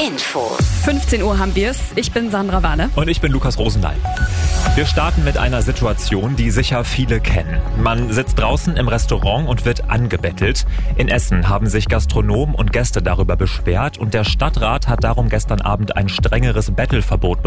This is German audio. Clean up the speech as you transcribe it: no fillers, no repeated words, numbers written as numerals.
Infos. 15 Uhr haben wir es. Ich bin Sandra Wahne. Und ich bin Lukas Rosendahl. Wir starten mit einer Situation, die sicher viele kennen. Man sitzt draußen im Restaurant und wird angebettelt. In Essen haben sich Gastronomen und Gäste darüber beschwert und der Stadtrat hat darum gestern Abend ein strengeres Bettelverbot